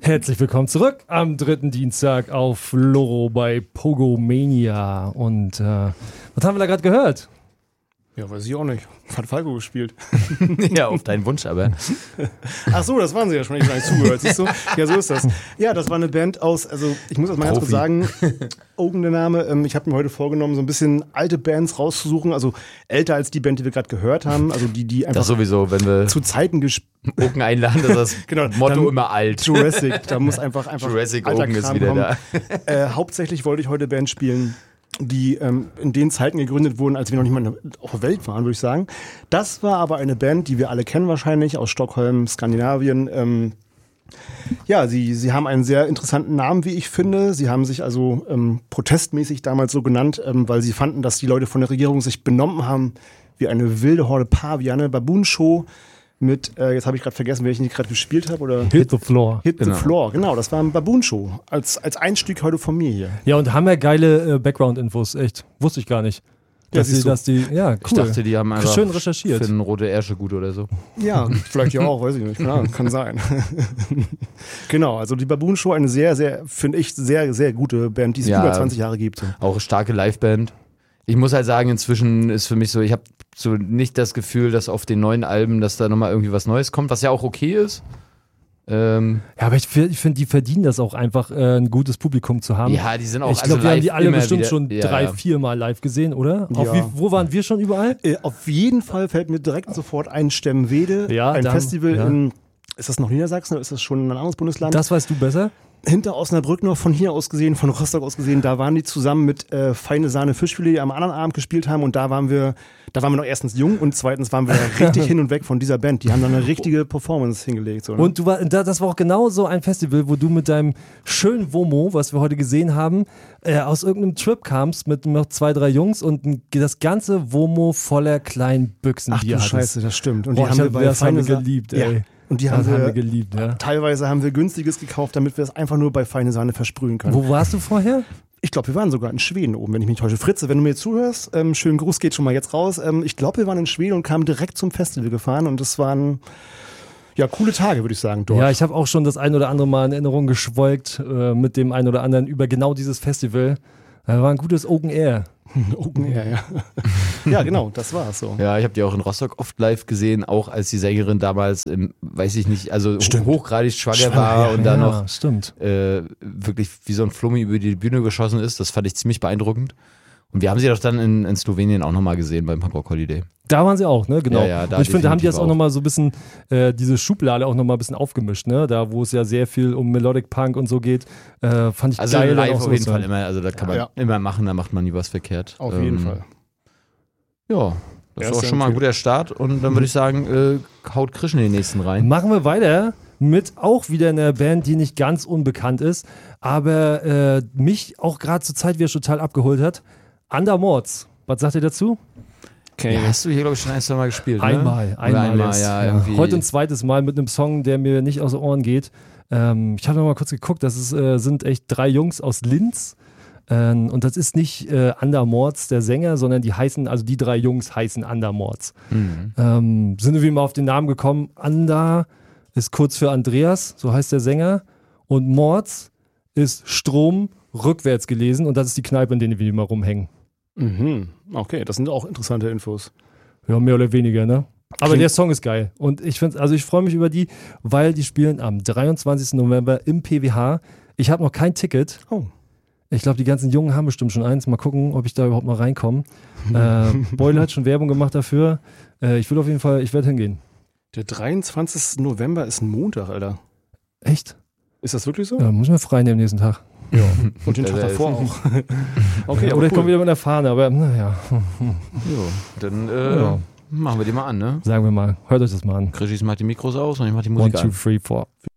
Herzlich willkommen zurück am dritten Dienstag auf Loro bei Pogomania. Und was haben wir da gerade gehört? Ja, weiß ich auch nicht. Hat Falco gespielt. Ja, auf deinen Wunsch, aber. Ach so, das waren sie ja schon, ich habe nicht zugehört, siehst du? Ja, so ist das. Ja, das war eine Band aus, also ich muss das mal ganz kurz sagen, Ogen der Name, ich habe mir heute vorgenommen, so ein bisschen alte Bands rauszusuchen, also älter als die Band, die wir gerade gehört haben, also die einfach das sowieso, wenn wir zu Zeiten Ogen einladen, das ist das genau, Motto immer alt. Jurassic, da muss einfach Jurassic alter Ogen ist Kram wieder kommen. da. Hauptsächlich wollte ich heute Band spielen, die in den Zeiten gegründet wurden, als wir noch nicht mal auf der Welt waren, würde ich sagen. Das war aber eine Band, die wir alle kennen wahrscheinlich, aus Stockholm, Skandinavien. Ja, sie haben einen sehr interessanten Namen, wie ich finde. Sie haben sich also protestmäßig damals so genannt, weil sie fanden, dass die Leute von der Regierung sich benommen haben wie eine wilde Horde Paviane. Baboon Show mit, jetzt habe ich gerade vergessen, welchen ich gerade gespielt habe. Oder Hit the Floor. Hit the Floor, genau, das war ein Baboon Show. Als Einstieg heute von mir hier. Ja, und haben ja geile Background-Infos, echt. Wusste ich gar nicht. Ja, Ja, cool. Ich dachte, die haben einfach schön recherchiert. für eine rote Ärsche gut oder so. Ja, vielleicht ja auch, weiß ich nicht. Klar, kann sein. Genau, also die Baboon Show, eine sehr, sehr, finde ich, sehr, sehr gute Band, die es über 20 Jahre gibt. Auch eine starke Liveband. Ich muss halt sagen, inzwischen ist für mich so, ich habe so nicht das Gefühl, dass auf den neuen Alben, dass da nochmal irgendwie was Neues kommt, was ja auch okay ist. Ja, aber ich finde, die verdienen das auch einfach, ein gutes Publikum zu haben. Ja, die sind auch Ich glaube, wir haben die alle bestimmt wieder, schon 3-4 Mal live gesehen, oder? Ja. Wo waren wir schon überall? Auf jeden Fall fällt mir direkt sofort ein Stemwede, Ja, ein Festival ja. in, ist das noch Niedersachsen oder ist das schon ein anderes Bundesland? Das weißt du besser? Hinter Osnabrück noch, von hier aus gesehen, von Rostock aus gesehen, da waren die zusammen mit Feine Sahne Fischfilet, die am anderen Abend gespielt haben und da waren wir noch erstens jung und zweitens waren wir richtig hin und weg von dieser Band. Die haben dann eine richtige Performance hingelegt. So, ne? Und das war auch genau so ein Festival, wo du mit deinem schönen Womo, was wir heute gesehen haben, aus irgendeinem Trip kamst mit noch 2, 3 Jungs und das ganze Womo voller kleinen Büchsen. Ach du Scheiße, das stimmt. Und die Boah, haben wir bei das haben wir Feine geliebt, Ja. ey. Und die Das haben haben wir wir geliebt, ja. Teilweise haben wir günstiges gekauft, damit wir es einfach nur bei Feine Sahne versprühen können. Wo warst du vorher? Ich glaube, wir waren sogar in Schweden oben, wenn ich mich täusche. Fritze, wenn du mir zuhörst, schönen Gruß geht schon mal jetzt raus. Ich glaube, wir waren in Schweden und kamen direkt zum Festival gefahren und das waren ja coole Tage, würde ich sagen, dort. Ja, ich habe auch schon das ein oder andere Mal in Erinnerung geschwelgt mit dem einen oder anderen über genau dieses Festival. War ein gutes Open Air. Open Air, ja. Ja, genau, das war es so. Ja, ich habe die auch in Rostock oft live gesehen, auch als die Sängerin damals, weiß ich nicht, also hochgradig schwanger war und da noch wirklich wie so ein Flummi über die Bühne geschossen ist. Das fand ich ziemlich beeindruckend. Und wir haben sie doch dann in Slowenien auch nochmal gesehen beim Punk Rock Holiday. Da waren sie auch, ne? Genau. Ja, und ich finde, da haben die das auch nochmal so ein bisschen, diese Schublade auch nochmal ein bisschen aufgemischt, ne? Da, wo es ja sehr viel um Melodic Punk und so geht, fand ich also geil. Live auch auf so jeden Fall immer, also da kann man immer machen, da macht man nie was verkehrt. Auf jeden Fall. Ja, das war schon mal ein guter Start und dann würde ich sagen, haut Krischen in den nächsten rein. Machen wir weiter mit auch wieder einer Band, die nicht ganz unbekannt ist, aber mich auch gerade zur Zeit wieder total abgeholt hat. Undermords. Was sagt ihr dazu? Okay. Ja, hast du hier, glaube ich, schon 1, 2 Mal gespielt, Einmal erst. Ja, irgendwie. Heute ein zweites Mal mit einem Song, der mir nicht aus den Ohren geht. Ich habe noch mal kurz geguckt, das sind echt 3 Jungs aus Linz. Und das ist nicht Undermords, der Sänger, sondern die 3 Jungs heißen Undermords. Mhm. Sind irgendwie mal auf den Namen gekommen. Under ist kurz für Andreas, so heißt der Sänger. Und Mords ist Strom rückwärts gelesen und das ist die Kneipe, in der wir immer rumhängen. Mhm. Okay, das sind auch interessante Infos. Ja, mehr oder weniger, ne? Aber der Song ist geil. Und ich freue mich über die, weil die spielen am 23. November im PWH. Ich habe noch kein Ticket. Oh. Ich glaube, die ganzen Jungen haben bestimmt schon eins. Mal gucken, ob ich da überhaupt mal reinkomme. Beule hat schon Werbung gemacht dafür. Ich werde hingehen. Der 23. November ist ein Montag, Alter. Echt? Ist das wirklich so? Ja, muss man frei nehmen nächsten Tag. Ja. Und den Tag davor auch. Okay, oder ich komme wieder mit einer Fahne, aber naja. Dann machen wir die mal an, ne? Sagen wir mal, hört euch das mal an. Krischis macht die Mikros aus und ich mach die Musik 1, 2, 3, 4.